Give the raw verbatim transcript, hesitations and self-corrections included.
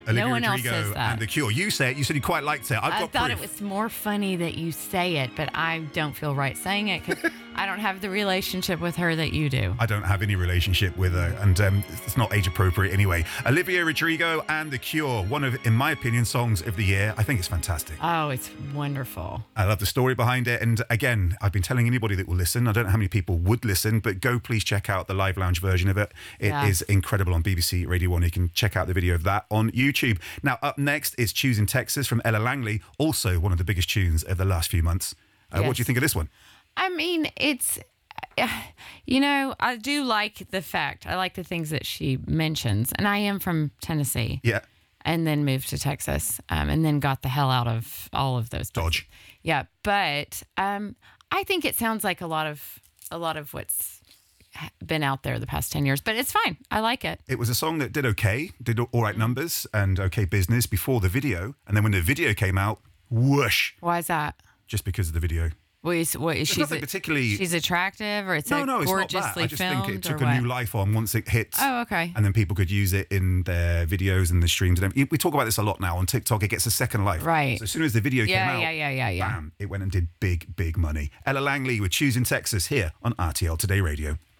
Olivia no one else Rodrigo says that. and The Cure. You say it. You said you quite liked it. I've I got thought proof. it was more funny that you say it, but I don't feel right saying it because I don't have the relationship with her that you do. I don't have any relationship with her, and um, it's not age appropriate anyway. Olivia Rodrigo and The Cure, one of, in my opinion, songs of the year. I think it's fantastic. Oh, it's wonderful. I love the story behind it. And again, I've been telling anybody that will listen, I don't know how many people would listen, but go please check out the live lounge version of it. It Yeah. is incredible on B B C Radio one. You can check out the video of that on YouTube. Now, up next is Choosing Texas from Ella Langley, also one of the biggest tunes of the last few months. Uh, Yes. What do you think of this one? I mean, it's, you know, I do like the fact, I like the things that she mentions. And I am from Tennessee. Yeah. And then moved to Texas, um, and then got the hell out of all of those places. Dodge. Yeah, but um, I think it sounds like a lot of a lot of what's been out there the past ten years. But it's fine. I like it. It was a song that did okay, did all right numbers and okay business before the video. And then when the video came out, whoosh, Why is that? just because of the video. What is, what is There's she's nothing a- particularly- She's attractive, or it's No, a no, it's not gorgeously that. I just filmed, think it or took a what? new life on once it hit. Oh, okay. And then people could use it in their videos and the streams. And everything. We talk about this a lot now on TikTok. It gets a second life. Right. So as soon as the video Yeah, came out, yeah, yeah, yeah, yeah. bam, it went and did big, big money. Ella Langley with Choosing Texas here on R T L Today Radio.